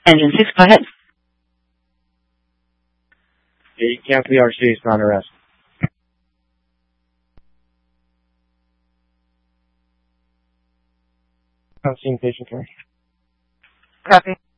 Engine 6, go ahead. Camp VRC is on arrest. I've seen patient care. Copy.